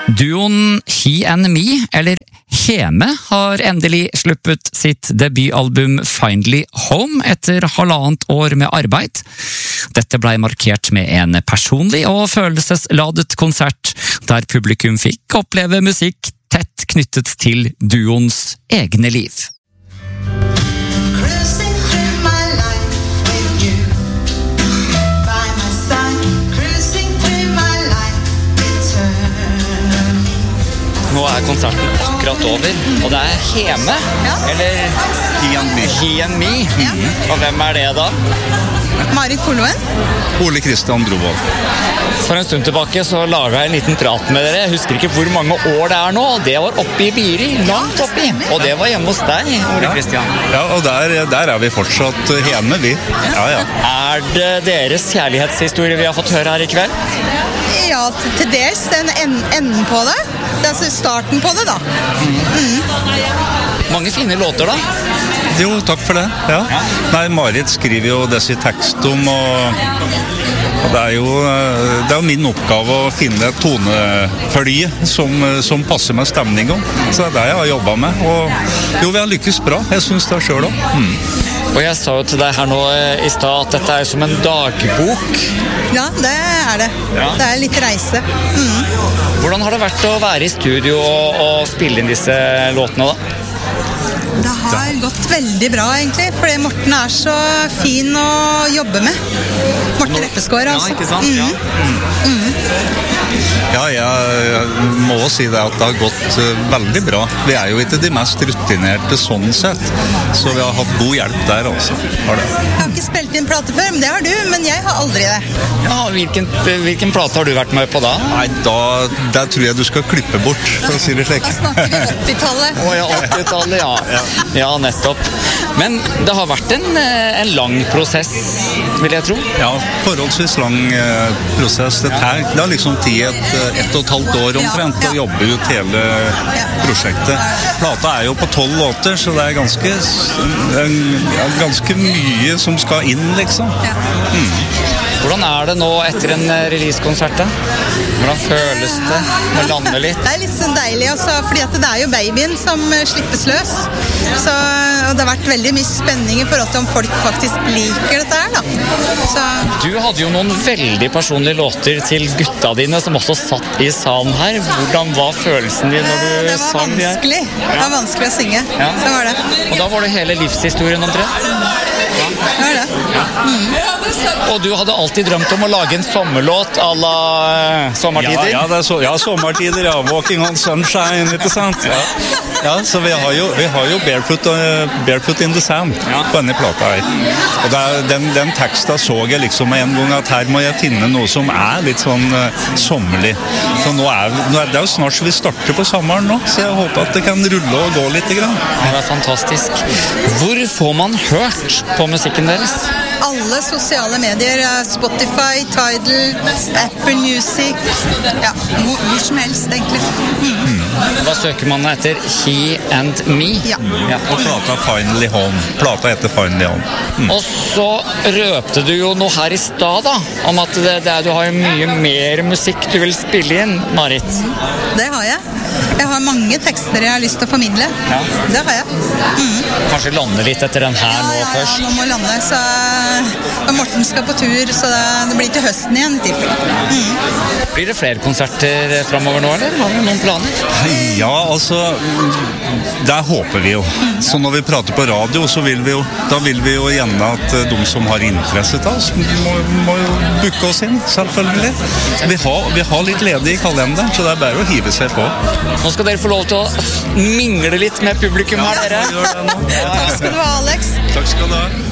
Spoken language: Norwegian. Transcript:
Duoen He and Me, eller Heme, har endelig sluppet sitt debutalbum Finally Home etter 1,5 år med arbeid. Dette ble markert med en personlig og følelsesladet konsert, der publikum fikk oppleve musikk tett knyttet til duoens egne liv. Nå konserten akkurat over, og det Heme, eller He and Me. Og hvem det da? Marit Polloen. Ole Kristian Brovold. For en stund tilbake så laget jeg en liten prat med dere. Jeg husker ikke hvor mange år det nå. Det var oppe i Biri, langt oppi. Og det var hjemme hos deg, Ole Kristian. Ja, og der vi fortsatt hjemme, vi. Ja. Det deres kjærlighetshistorie vi har fått høre her i kveld? Ja, til dels den enden på det. Det starten på det da. Mange fine låter da. Jo, takk for det. Ja. Nei, Marit skriver jo disse tekstum, og det jo min oppgave å finne et tonefølge som passer med stemningen. Så det jeg har jobbet med. Og jo, vi har lykkes bra. Jeg synes det selv også. Og jeg sa jo til deg her nå i sted at dette som en dagbok. Ja, det det. Ja. Det litt reise. Hvordan har det vært å være i studio og spille inn disse låtene da? Det har gått veldig bra egentlig, fordi Morten så fin å jobbe med. Morten Reppeskår, altså. Ja, ikke sant? Ja, jeg må si det at det har gått veldig bra. Vi jo ikke de mest rutinerte sånn sett, så vi har hatt god hjelp der også. Har det. Jeg har ikke spilt inn plate før, men det har du, men jeg har aldri det. Ja, hvilken plate har du vært med på da? Nei, det tror jeg du skal klippe bort, for å si det slik. Da snakker vi 80-tallet. Ja, 80-tallet, ja. Ja, nettopp. Men det har vært en lang prosess, vil jeg tro. Ja, forholdsvis lang prosess. Det har liksom tid 1,5 år omtrent å jobbe ut hele prosjektet. Plata jo på 12 låter, så det ganske mye som skal inn, liksom. Hvordan det nå etter en releasekonsert da? Hvordan føles det å lande litt? Det litt sånn deilig, altså, fordi at det jo babyen som slippes løs. Så, og det har vært veldig mye spenning i forhold til om folk faktisk liker dette her, da. Så. Du hadde jo noen veldig personlige låter til gutta dine som også satt i salen her. Hvordan var følelsen din når du sang de her? Det var vanskelig å synge. Ja. Så var det. Og da var det hele livshistorien omtrent? Det var det. Og du hadde alltid drømt om å lage en sommerlåt à la sommertider? Ja, sommertider, ja. Walking on Sunshine, ikke sant? Ja, så vi har jo Barefoot in the Sand på denne plata her. Og den teksten så jeg liksom en gang at her må jeg finne noe som litt sånn sommerlig. Så nå det jo snart så vi starter på sommeren nå, så jeg håper at det kan rulle og gå litt grann. Ja, det fantastisk. Hvor får man hørt på musikken deres? Alle sosiale medier, Spotify, Tidal, Apple Music, ja, hvor som helst egentlig. Da søker man etter He and Me. Ja. Og plata Finally Home. Plata heter Finally Home. Og så røpte du jo noe her i stad da, om at du har mye mer musikk du vil spille inn, Marit. Det har jeg. Jeg har mange tekster jeg har lyst til å formidle. Ja. Det har jeg. Kanskje lande litt etter den her nå først? Ja, nå må lande, så Morten skal på tur, så det blir til høsten igjen i tilfelle. Blir det flere konserter fremover nå, eller har vi noen planer? Ja, altså, det håper vi jo. Så når vi prater på radio, så vil vi jo gjerne at de som har interesse til oss, må jo booke oss inn, selvfølgelig. Vi har litt ledig i kalenderen, så det bare å hive seg på. Nå skal dere få lov til å mingle litt med publikum her, dere. Takk skal du ha, Alex. Takk skal du ha.